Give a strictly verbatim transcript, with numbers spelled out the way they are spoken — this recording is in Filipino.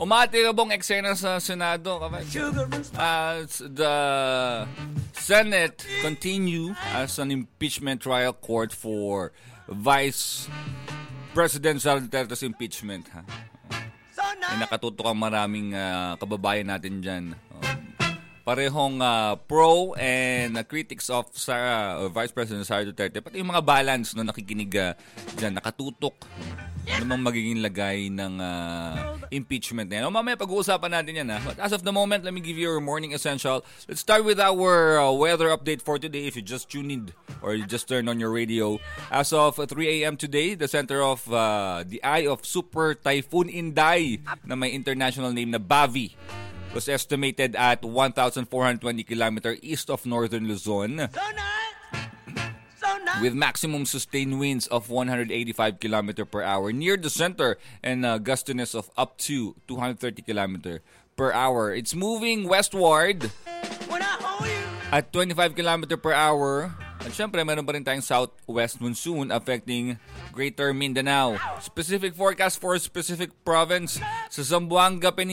Umatirabong eksena sa Senado. Uh, the Senate continue as an impeachment trial court for Vice President Sara Duterte's impeachment. Ha? Ay nakatutok ang maraming uh, kababayan natin dyan. Um, parehong uh, pro and uh, critics of Sara, uh, Vice President Sara Duterte. Pati yung mga balance no, nakikinig uh, dyan, nakatutok. Ano mang magiging lagay ng uh, impeachment na yan. O mamaya pag-uusapan natin yan. Ha? But as of the moment, let me give you your morning essential. Let's start with our uh, weather update for today. If you just tuned in or you just turned on your radio. As of three a.m. today, the center of uh, the eye of Super Typhoon Inday na may international name na Bavi was estimated at one thousand four hundred twenty kilometers east of northern Luzon. With maximum sustained winds of one hundred eighty-five kilometers per hour near the center and uh, gustiness of up to two hundred thirty kilometers per hour. It's moving westward at twenty-five kilometers per hour. At syempre, meron pa rin tayong southwest monsoon affecting Greater Mindanao. Specific forecast for a specific province sa Zamboanga Peninsula.